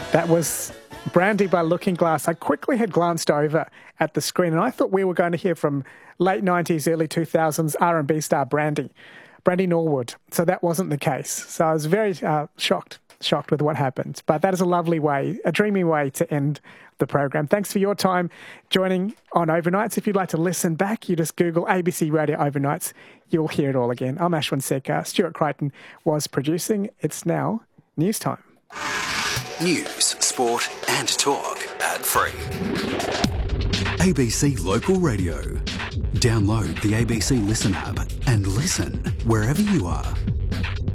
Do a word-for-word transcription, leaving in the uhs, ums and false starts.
That was Brandy by Looking Glass. I quickly had glanced over at the screen and I thought we were going to hear from late nineties, early two thousands R and B star Brandy, Brandy Norwood. So that wasn't the case. So I was very uh, shocked, shocked with what happened. But that is a lovely way, a dreamy way to end the program. Thanks for your time joining on Overnights. If you'd like to listen back, you just Google A B C Radio Overnights. You'll hear it all again. I'm Ashwin Sekar. Stuart Crichton was producing. It's now news time. News, sport and talk. Ad-free. A B C Local Radio. Download the A B C Listen app and listen wherever you are.